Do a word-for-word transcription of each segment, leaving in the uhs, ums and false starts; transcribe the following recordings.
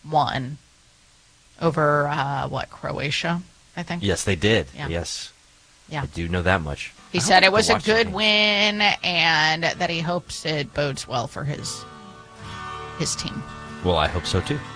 won over, uh, what, Croatia, I think? Yes, they did. Yeah. Yes. Yeah. I do know that much. He I said hope it was to a watch the good game. win and that he hopes it bodes well for his his team. Well, I hope so too.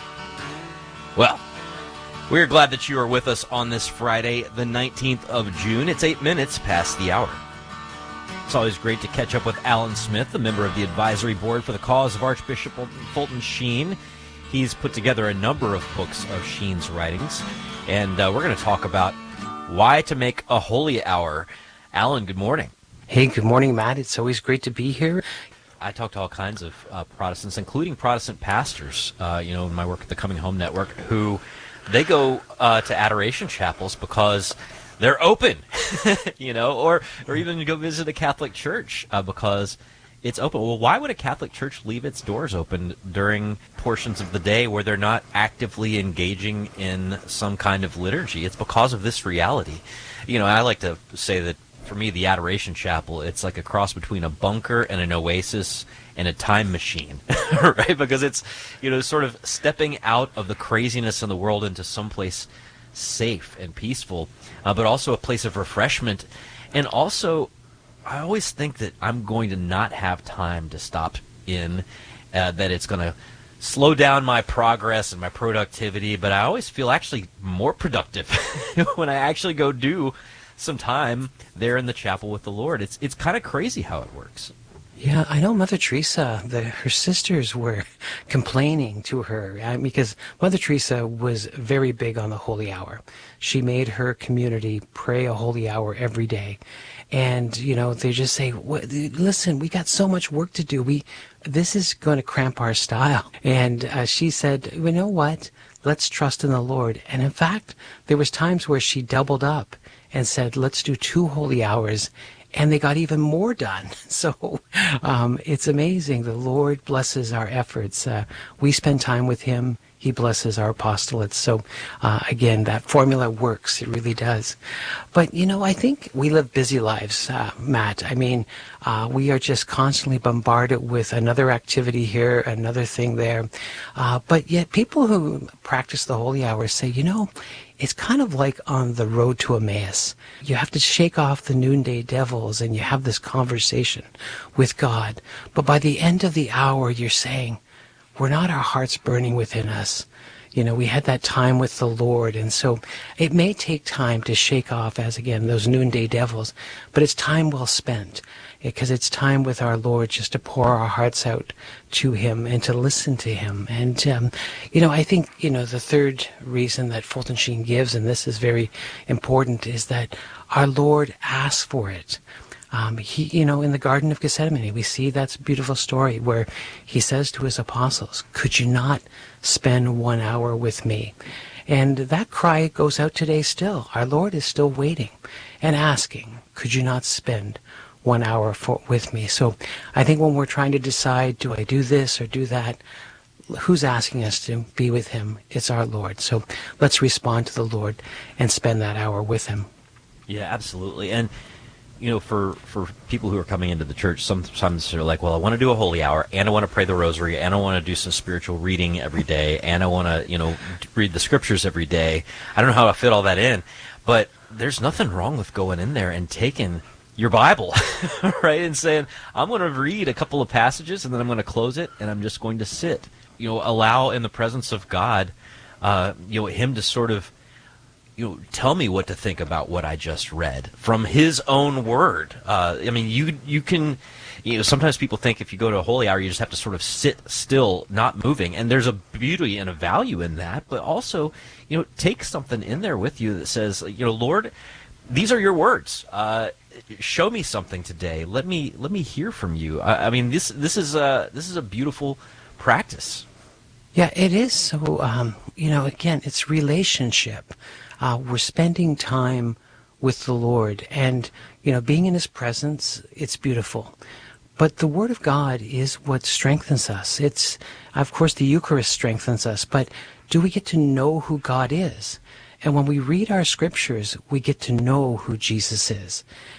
Well, we're glad that you are with us on this Friday, the nineteenth of June. It's eight minutes past the hour. It's always great to catch up with Alan Smith, a member of the advisory board for the cause of Archbishop Fulton Sheen. He's put together a number of books of Sheen's writings, and uh, we're going to talk about why to make a holy hour. Alan, good morning. Hey, good morning, Matt. It's always great to be here. I talk to all kinds of uh, Protestants, including Protestant pastors, uh, you know, in my work at the Coming Home Network, who they go uh, to adoration chapels because they're open, you know, or, or even go visit a Catholic church uh, because it's open. Well, why would a Catholic church leave its doors open during portions of the day where they're not actively engaging in some kind of liturgy? It's because of this reality. You know, I like to say that for me, the Adoration Chapel, it's like a cross between a bunker and an oasis and a time machine, right? Because it's, you know, sort of stepping out of the craziness in the world into someplace safe and peaceful, uh, but also a place of refreshment. And also, I always think that I'm going to not have time to stop in, uh, that it's going to slow down my progress and my productivity, but I always feel actually more productive when I actually go do some time there in the chapel with the Lord. It's it's kind of crazy how it works. Yeah, I know Mother Teresa, the, her sisters were complaining to her uh, because Mother Teresa was very big on the holy hour. She made her community pray a holy hour every day. And, you know, they just say, listen, we got so much work to do. We, this is going to cramp our style. And uh, she said, you know what? Let's trust in the Lord. And in fact, there was times where she doubled up and said, let's do two holy hours, and they got even more done. So um, it's amazing. The Lord blesses our efforts. Uh, we spend time with Him. He blesses our apostolates. So uh, again, that formula works. It really does. But, you know, I think we live busy lives, uh, Matt. I mean, uh, we are just constantly bombarded with another activity here, another thing there. Uh, but yet people who practice the holy hours say, you know, it's kind of like on the road to Emmaus. You have to shake off the noonday devils and you have this conversation with God. But by the end of the hour, you're saying, we're not our hearts burning within us. You know, we had that time with the Lord. And so it may take time to shake off, as again, those noonday devils, but it's time well spent because it's time with our Lord just to pour our hearts out to Him and to listen to Him. And, um, you know, I think, you know, the third reason that Fulton Sheen gives, and this is very important, is that our Lord asks for it. Um, he, you know, in the Garden of Gethsemane, we see that beautiful story where He says to His apostles, could you not spend one hour with me? And that cry goes out today still. Our Lord is still waiting and asking, could you not spend one hour for, with me? So I think when we're trying to decide, do I do this or do that, who's asking us to be with Him? It's our Lord. So let's respond to the Lord and spend that hour with Him. Yeah, absolutely. And you know, for, for people who are coming into the church, sometimes they're like, well, I want to do a holy hour, and I want to pray the rosary, and I want to do some spiritual reading every day, and I want to, you know, read the scriptures every day. I don't know how to fit all that in, but there's nothing wrong with going in there and taking your Bible, right, and saying, I'm going to read a couple of passages, and then I'm going to close it, and I'm just going to sit. You know, allow in the presence of God, uh, you know, Him to sort of, you know, tell me what to think about what I just read from His own word. Uh, I mean, you you can, you know, sometimes people think if you go to a holy hour, you just have to sort of sit still, not moving. And there's a beauty and a value in that. But also, you know, take something in there with you that says, you know, Lord, these are your words. Uh, show me something today. Let me let me hear from you. I, I mean, this this is a this is a beautiful practice. Yeah, it is. So, um, you know, again, it's relationship. Uh, we're spending time with the Lord, and, you know, being in His presence, it's beautiful. But the Word of God is what strengthens us. It's, of course, the Eucharist strengthens us, but do we get to know who God is? And when we read our scriptures, we get to know who Jesus is.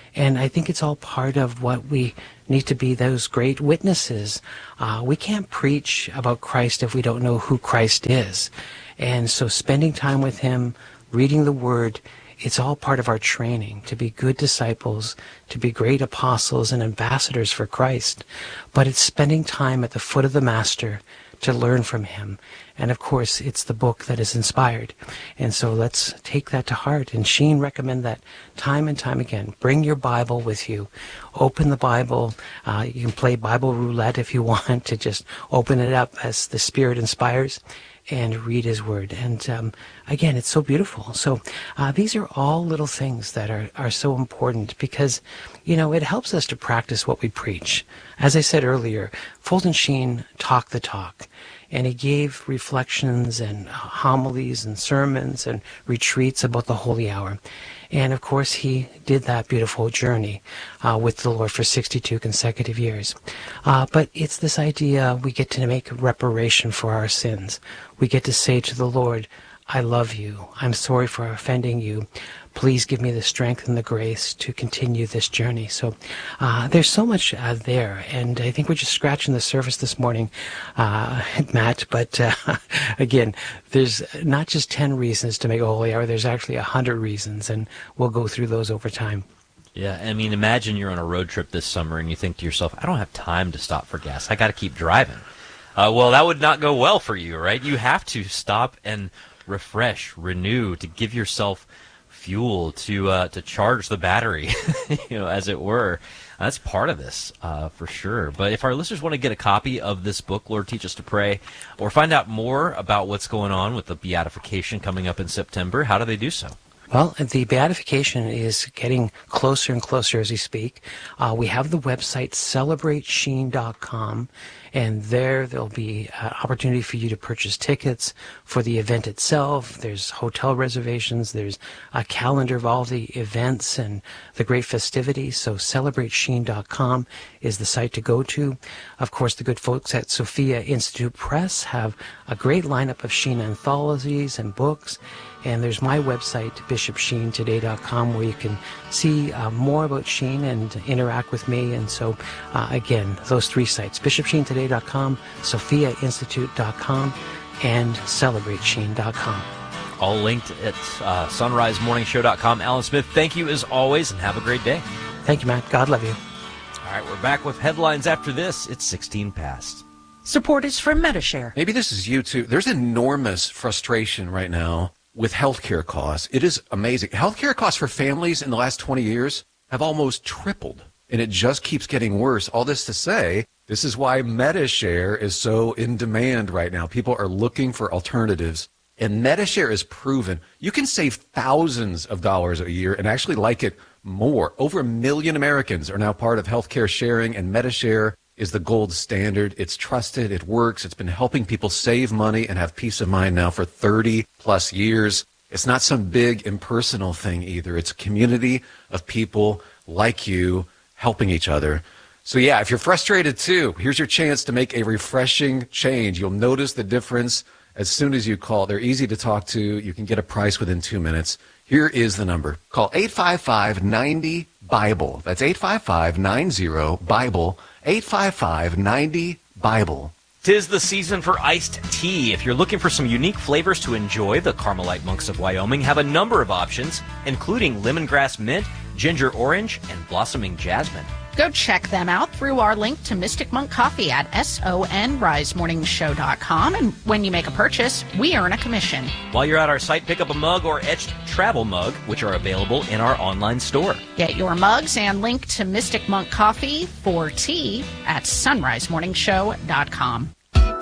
And I think it's all part of what we need to be, those great witnesses. Uh, we can't preach about Christ if we don't know who Christ is. And so spending time with him, reading the Word, it's all part of our training to be good disciples, to be great apostles and ambassadors for Christ. But it's spending time at the foot of the Master to learn from him. And of course, it's the book that is inspired. And so let's take that to heart. And Sheen recommend that time and time again. Bring your Bible with you. Open the Bible. Uh, you can play Bible roulette if you want to just open it up as the Spirit inspires and read his Word. And um, again, it's so beautiful. So uh, these are all little things that are, are so important because, you know, it helps us to practice what we preach. As I said earlier, Fulton Sheen talked the talk. And he gave reflections and homilies and sermons and retreats about the Holy Hour. And of course, he did that beautiful journey uh, with the Lord for sixty-two consecutive years. Uh, but it's this idea we get to make reparation for our sins. We get to say to the Lord, I love you. I'm sorry for offending you. Please give me the strength and the grace to continue this journey. So uh, there's so much uh, there, and I think we're just scratching the surface this morning, uh, Matt. But uh, again, there's not just ten reasons to make a holy hour. There's actually a hundred reasons, and we'll go through those over time. Yeah, I mean, imagine you're on a road trip this summer, and you think to yourself, I don't have time to stop for gas. I got to keep driving. Uh, well, that would not go well for you, right? You have to stop and refresh, renew, to give yourself fuel to uh, to charge the battery, you know, as it were. That's part of this, uh, for sure. But if our listeners want to get a copy of this book, Lord Teach Us to Pray, or find out more about what's going on with the beatification coming up in September, how do they do so? Well, the beatification is getting closer and closer as we speak. Uh, we have the website celebrate sheen dot com, and there there'll be an opportunity for you to purchase tickets for the event itself. There's hotel reservations. There's a calendar of all the events and the great festivities. So celebrate sheen dot com is the site to go to. Of course, the good folks at Sophia Institute Press have a great lineup of Sheen anthologies and books. And there's my website, bishop sheen today dot com, where you can see uh, more about Sheen and interact with me. And so, uh, again, those three sites, bishop sheen today dot com, sophia institute dot com, and celebrate sheen dot com. All linked at uh, sunrise morning show dot com. Alan Smith, thank you as always, and have a great day. Thank you, Matt. God love you. All right, we're back with headlines after this. It's sixteen past. Support is from Medi-Share. Maybe this is you, too. There's enormous frustration right now with healthcare costs. It is amazing. Healthcare costs for families in the last twenty years have almost tripled, and it just keeps getting worse. All this to say, this is why Medi-Share is so in demand right now. People are looking for alternatives, and Medi-Share is proven. You can save thousands of dollars a year and actually like it more. Over a million Americans are now part of healthcare sharing, and Medi-Share is the gold standard. It's trusted. It works. It's been helping people save money and have peace of mind now for thirty plus years. It's not some big impersonal thing either. It's a community of people like you helping each other. So yeah, if you're frustrated too, here's your chance to make a refreshing change. You'll notice the difference as soon as you call. They're easy to talk to. You can get a price within two minutes. Here is the number. Call eight five five, nine zero, BIBLE. That's eight five five, nine zero, BIBLE. eight five five, nine zero, BIBLE. Tis the season for iced tea. If you're looking for some unique flavors to enjoy, the Carmelite Monks of Wyoming have a number of options, including lemongrass mint, ginger orange, and blossoming jasmine. Go check them out through our link to Mystic Monk Coffee at sunrise morning show dot com. And when you make a purchase, we earn a commission. While you're at our site, pick up a mug or etched travel mug, which are available in our online store. Get your mugs and link to Mystic Monk Coffee for tea at sunrise morning show dot com.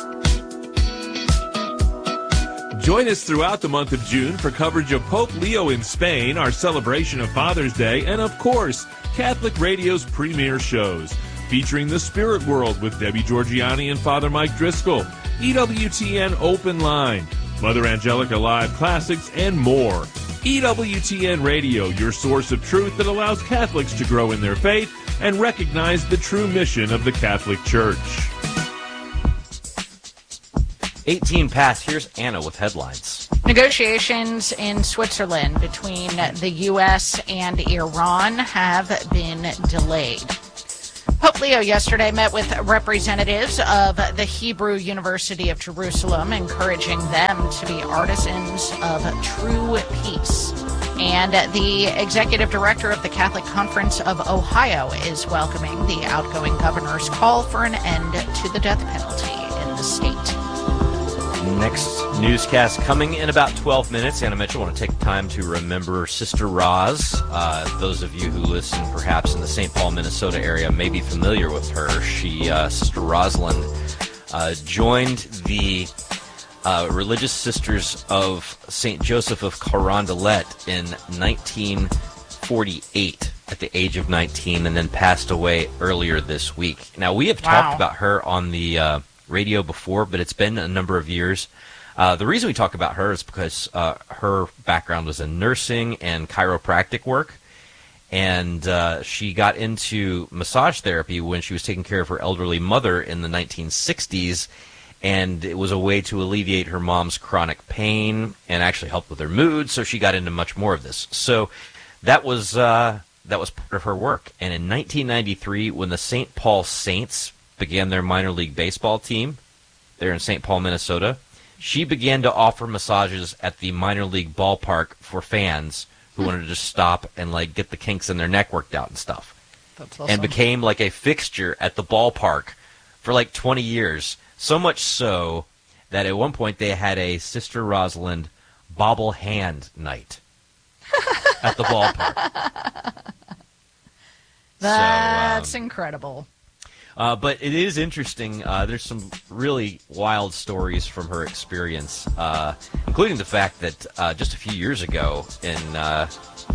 Join us throughout the month of June for coverage of Pope Leo in Spain, our celebration of Father's Day, and of course, Catholic Radio's premier shows, featuring The Spirit World with Debbie Georgiani and Father Mike Driscoll, E W T N Open Line, Mother Angelica Live Classics, and more. E W T N Radio, your source of truth that allows Catholics to grow in their faith and recognize the true mission of the Catholic Church. eighteen past. Here's Anna with headlines. Negotiations in Switzerland between the U S and Iran have been delayed. Pope Leo yesterday met with representatives of the Hebrew University of Jerusalem, encouraging them to be artisans of true peace. And the executive director of the Catholic Conference of Ohio is welcoming the outgoing governor's call for an end to the death penalty in the state. Next newscast coming in about twelve minutes. Anna Mitchell, I want to take time to remember Sister Roz. Uh, those of you who listen perhaps in the Saint Paul, Minnesota area may be familiar with her. She, uh, Sister Rosalind, uh, joined the uh, Religious Sisters of Saint Joseph of Carondelet in nineteen forty-eight at the age of nineteen, and then passed away earlier this week. Now, we have Wow. talked about her on the uh, radio before, but it's been a number of years. Uh, the reason we talk about her is because uh, her background was in nursing and chiropractic work, and uh, she got into massage therapy when she was taking care of her elderly mother in the nineteen sixties, and it was a way to alleviate her mom's chronic pain and actually help with her mood, so she got into much more of this. So that was uh, that was part of her work. And in nineteen ninety-three, when the Saint Paul Saints began their minor league baseball team there in Saint Paul, Minnesota, she began to offer massages at the minor league ballpark for fans who wanted to just stop and like get the kinks in their neck worked out and stuff. That's awesome. And became like a fixture at the ballpark for like twenty years. So much so that at one point they had a Sister Rosalind bobble hand night at the ballpark. That's so, um, incredible. Uh, but it is interesting. Uh, there's some really wild stories from her experience, uh, including the fact that uh, just a few years ago, in uh,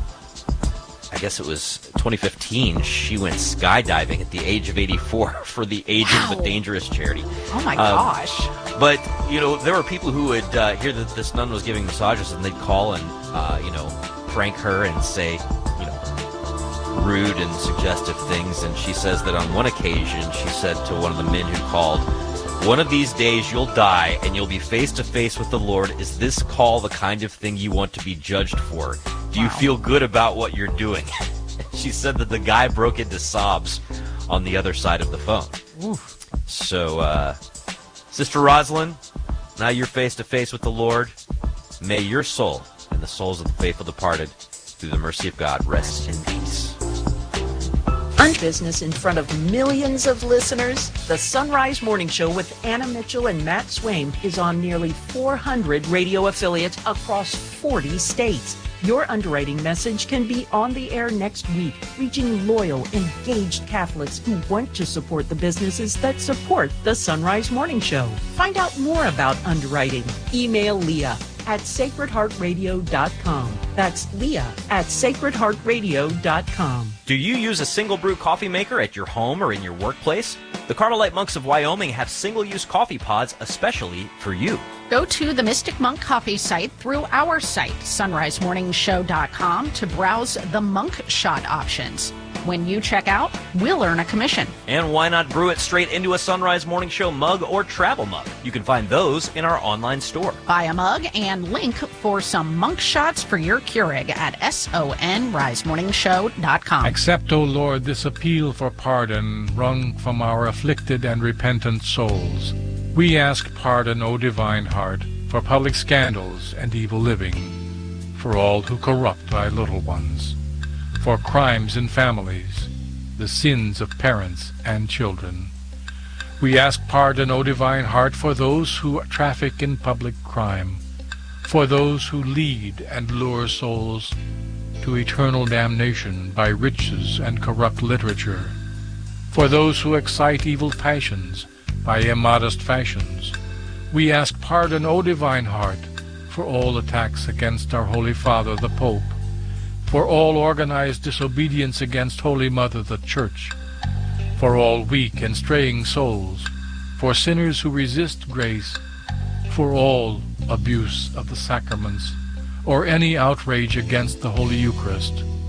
I guess it was twenty fifteen, she went skydiving at the age of eighty-four for the Aging Wow. but Dangerous charity. Oh my Um, gosh. But, you know, there were people who would uh, hear that this nun was giving massages, and they'd call and, uh, you know, prank her and say, you know, rude and suggestive things. And she says that on one occasion, she said to one of the men who called, "One of these days you'll die and you'll be face to face with the Lord. Is this call the kind of thing you want to be judged for? Do you Wow. feel good about what you're doing?" She said that the guy broke into sobs on the other side of the phone. Oof. So, uh, Sister Rosalind, now you're face to face with the Lord. May your soul and the souls of the faithful departed, through the mercy of God, rest in peace. On business in front of millions of listeners, the Sunrise Morning Show with Anna Mitchell and Matt Swaim is on nearly four hundred radio affiliates across forty states. Your underwriting message can be on the air next week, reaching loyal, engaged Catholics who want to support the businesses that support the Sunrise Morning Show. Find out more about underwriting. Email Leah at sacred heart radio dot com. That's Leah at sacred heart radio dot com. Do you use a single brew coffee maker at your home or in your workplace? The Carmelite Monks of Wyoming have single-use coffee pods especially for you. Go to the Mystic Monk Coffee site through our site, sunrise morning show dot com, to browse the monk shot options. When you check out, we'll earn a commission. And why not brew it straight into a Sunrise Morning Show mug or travel mug? You can find those in our online store. Buy a mug and link for some monk shots for your Keurig at sunrise morning show dot com. Accept, O Lord, this appeal for pardon wrung from our afflicted and repentant souls. We ask pardon, O Divine Heart, for public scandals and evil living, for all who corrupt thy little ones, for crimes in families, the sins of parents and children. We ask pardon, O Divine Heart, for those who traffic in public crime, for those who lead and lure souls to eternal damnation by riches and corrupt literature, for those who excite evil passions by immodest fashions. We ask pardon, O Divine Heart, for all attacks against our Holy Father, the Pope, for all organized disobedience against Holy Mother, the Church, for all weak and straying souls, for sinners who resist grace, for all abuse of the sacraments, or any outrage against the Holy Eucharist.